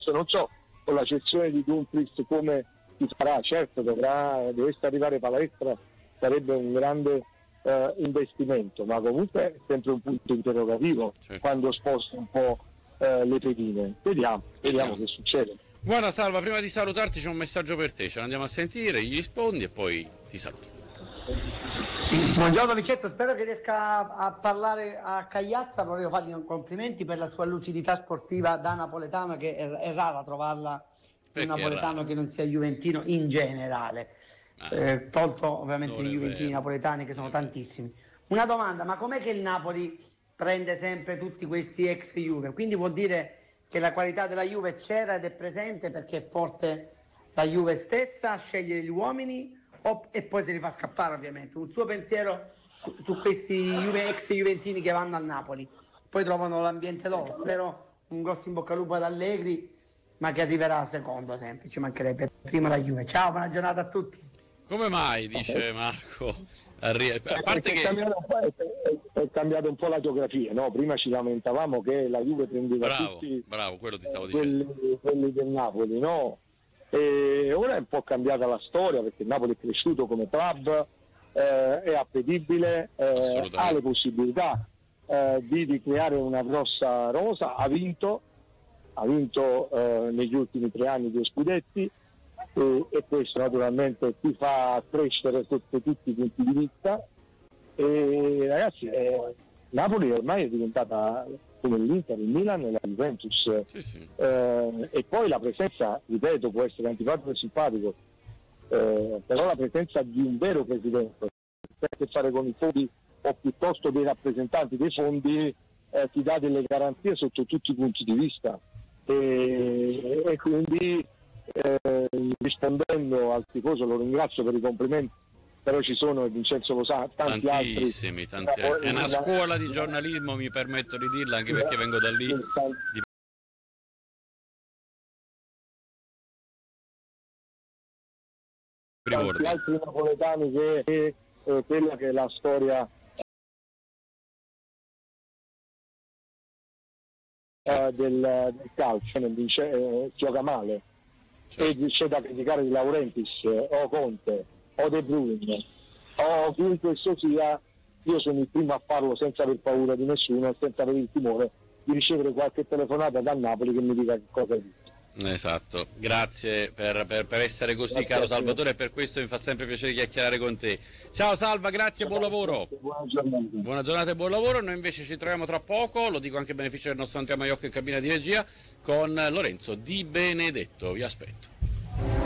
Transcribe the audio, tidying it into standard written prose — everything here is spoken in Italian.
Non so con la cessione di Dumfries come si farà, certo dovesse arrivare palestra, sarebbe un grande investimento, ma comunque è sempre un punto interrogativo, certo, quando sposta un po' le pedine. Vediamo che succede. Guarda Salva, prima di salutarti c'è un messaggio per te, ce l'andiamo a sentire, gli rispondi e poi ti saluto. Buongiorno Vicetto, spero che riesca a parlare a Cagliazza. Volevo fargli complimenti per la sua lucidità sportiva da napoletano, che è rara trovarla un napoletano che non sia juventino in generale, tolto ovviamente i juventini napoletani che sono tantissimi. Una domanda: ma com'è che il Napoli prende sempre tutti questi ex Juve? Quindi vuol dire che la qualità della Juve c'era ed è presente perché è forte la Juve stessa a scegliere gli uomini, e poi se li fa scappare ovviamente? Un suo pensiero su questi ex juventini che vanno al Napoli, poi trovano l'ambiente loro. Spero un grosso in bocca al lupo ad Allegri, ma che arriverà secondo sempre, ci mancherebbe, prima la Juve. Ciao, buona giornata a tutti. Come mai, dice Marco, a parte che è cambiato un po' la geografia, no? Prima ci lamentavamo che la Juve prendeva tutti quello ti stavo dicendo, quelli del Napoli, no? E ora è un po' cambiata la storia, perché il Napoli è cresciuto come club, è appetibile, ha le possibilità di creare una grossa rosa, ha vinto negli ultimi 3 anni 2 scudetti, e questo naturalmente ti fa crescere sotto tutti i punti di vista. E ragazzi, Napoli ormai è diventata come l'Inter, il Milan e la Juventus, sì. E poi la presenza, ripeto, può essere antipatico e simpatico, però la presenza di un vero presidente che ha a che fare con i fondi o piuttosto dei rappresentanti dei fondi ti dà delle garanzie sotto tutti i punti di vista, e quindi rispondendo al tifoso, lo ringrazio per i complimenti, però ci sono, Vincenzo lo sa, tanti altri. È una scuola di giornalismo, mi permetto di dirla, anche perché vengo da lì. Tanti altri napoletani che quella che è la storia del calcio, gioca male, certo, e c'è da criticare di Laurentiis o Conte o De Bruyne o chiunque esso sia. Io sono il primo a farlo senza aver paura di nessuno e senza avere il timore di ricevere qualche telefonata da Napoli che mi dica che cosa è detto. Esatto, grazie per essere così, grazie, caro Salvatore, e per questo mi fa sempre piacere chiacchierare con te. Ciao Salva, grazie, buon lavoro. Buona giornata e buon lavoro. Noi invece ci troviamo tra poco, lo dico anche a beneficio del nostro Andrea Maiocco in cabina di regia, con Lorenzo Di Benedetto. Vi aspetto.